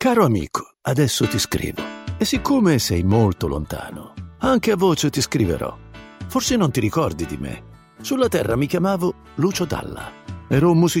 Caro amico, adesso ti scrivo. E siccome sei molto lontano, anche a voce ti scriverò. Forse non ti ricordi di me. Sulla Terra mi chiamavo Lucio Dalla. Ero un musicista